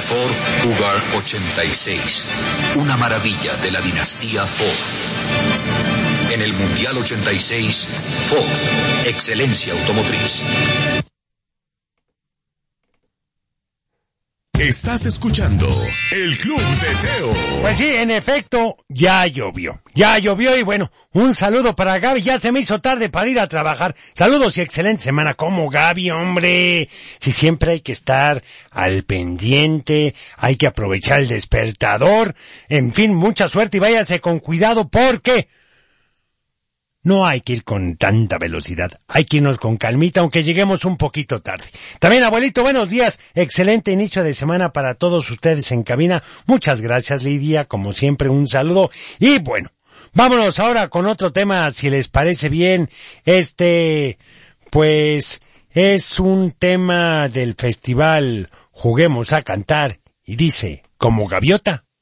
Ford Cougar 86. Una maravilla de la dinastía Ford. En el Mundial 86, Ford, excelencia automotriz. Estás escuchando el Club de Teo. Pues sí, en efecto, ya llovió y bueno, un saludo para Gaby, ya se me hizo tarde para ir a trabajar. Saludos y excelente semana. ¿Cómo, Gaby, hombre? Si siempre hay que estar al pendiente, hay que aprovechar el despertador, en fin, mucha suerte y váyase con cuidado porque no hay que ir con tanta velocidad, hay que irnos con calmita, aunque lleguemos un poquito tarde. También, abuelito, buenos días, excelente inicio de semana para todos ustedes en cabina. Muchas gracias, Lidia, como siempre, un saludo. Y bueno, vámonos ahora con otro tema, si les parece bien. Pues, es un tema del festival Juguemos a Cantar, y dice, como gaviota.